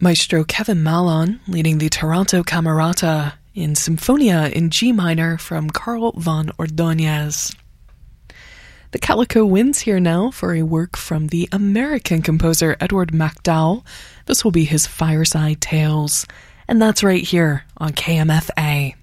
Maestro Kevin Mallon leading the Toronto Camerata in Symphonia in G minor from Carl von Ordóñez. The Calico Winds here now for a work from the American composer Edward MacDowell. This will be his Fireside Tales, and that's right here on KMFA.